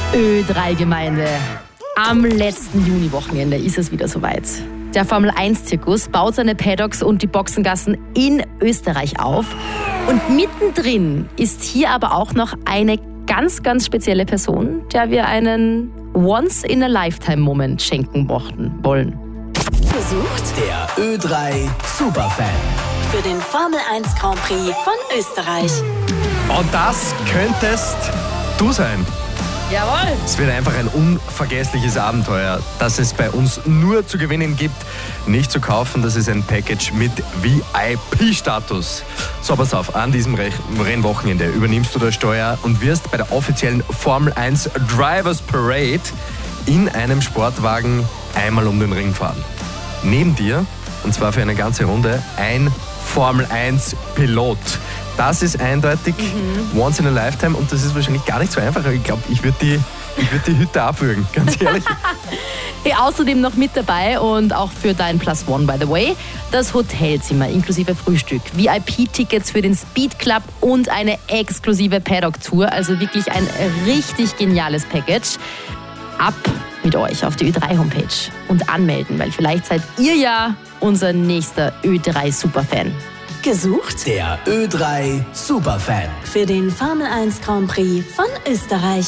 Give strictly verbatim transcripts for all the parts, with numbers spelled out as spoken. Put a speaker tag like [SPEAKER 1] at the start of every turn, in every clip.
[SPEAKER 1] Ö drei Gemeinde. Am letzten Juniwochenende ist es wieder soweit. Der Formel eins Zirkus baut seine Paddocks und die Boxengassen in Österreich auf. Und mittendrin ist hier aber auch noch eine ganz, ganz spezielle Person, der wir einen Once-in-a-Lifetime-Moment schenken mochten, wollen.
[SPEAKER 2] Besucht
[SPEAKER 3] der Ö drei Superfan
[SPEAKER 2] für den Formel eins Grand Prix von Österreich.
[SPEAKER 4] Und das könntest du sein.
[SPEAKER 1] Jawohl!
[SPEAKER 4] Es wird einfach ein unvergessliches Abenteuer, das es bei uns nur zu gewinnen gibt, nicht zu kaufen. Das ist ein Package mit V I P-Status. So, pass auf, an diesem Re- Rennwochenende übernimmst du das Steuer und wirst bei der offiziellen Formel eins Drivers Parade in einem Sportwagen einmal um den Ring fahren. Neben dir, und zwar für eine ganze Runde, ein Formel eins Pilot. Das ist eindeutig mhm. once in a lifetime und das ist wahrscheinlich gar nicht so einfach. Ich glaube, ich würde die, ich würd die Hütte abwürgen, ganz ehrlich.
[SPEAKER 1] Hey, außerdem noch mit dabei und auch für dein Plus One, by the way, das Hotelzimmer inklusive Frühstück, V I P-Tickets für den Speed Club und eine exklusive Paddock-Tour. Also wirklich ein richtig geniales Package. Ab mit euch auf die Ö drei Homepage und anmelden, weil vielleicht seid ihr ja unser nächster Ö drei Superfan.
[SPEAKER 2] Gesucht
[SPEAKER 3] der Ö drei Superfan
[SPEAKER 2] für den Formel eins Grand Prix von Österreich.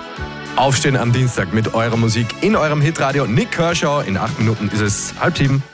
[SPEAKER 4] Aufstehen am Dienstag mit eurer Musik in eurem Hitradio. Nick Kershaw, in acht Minuten ist es halb sieben.